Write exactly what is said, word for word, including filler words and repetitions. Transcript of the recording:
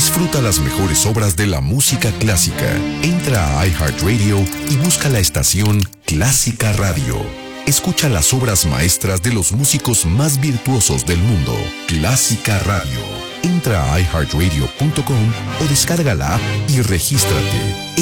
Disfruta las mejores obras de la música clásica. Entra a iHeartRadio y busca la estación Clásica Radio. Escucha las obras maestras de los músicos más virtuosos del mundo. Clásica Radio. Entra a i heart radio punto com o descarga la app y regístrate.